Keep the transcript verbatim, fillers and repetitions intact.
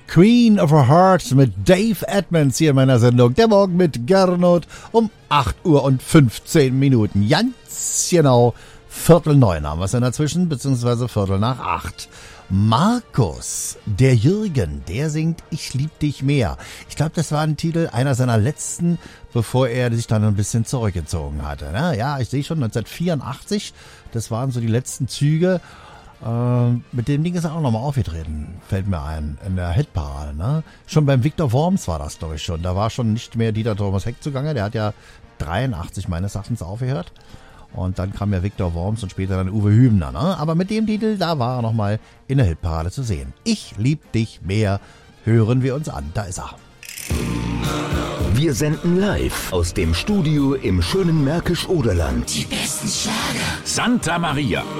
Queen of a Heart mit Dave Edmonds hier in meiner Sendung. Der Morgen mit Gernot um acht Uhr und fünfzehn Minuten. Ganz genau Viertel neun haben wir es in dazwischen, beziehungsweise Viertel nach acht. Markus, der Jürgen, der singt Ich lieb dich mehr. Ich glaube, das war ein Titel, einer seiner letzten, bevor er sich dann ein bisschen zurückgezogen hatte. Ja, ich sehe schon, neunzehnhundertvierundachtzig, das waren so die letzten Züge. Äh, mit dem Ding ist er auch nochmal aufgetreten, fällt mir ein, in der Hitparade. Ne? Schon beim Victor Worms war das, glaube ich, schon. Da war schon nicht mehr Dieter Thomas Heck zugange, der hat ja dreiundachtzig meines Erachtens aufgehört. Und dann kam ja Victor Worms und später dann Uwe Hübner. Ne? Aber mit dem Titel, da war er nochmal in der Hitparade zu sehen. Ich lieb dich mehr, hören wir uns an. Da ist er. Wir senden live aus dem Studio im schönen Märkisch-Oderland. Die besten Schlager. Santa Maria.